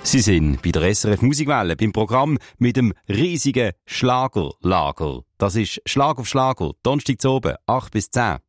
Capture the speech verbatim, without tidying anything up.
Sie sind bei der S R F Musikwelle beim Programm mit dem riesigen Schlagerlager. Das ist Schlag auf Schlager, Donnerstag zu oben, acht bis zehn.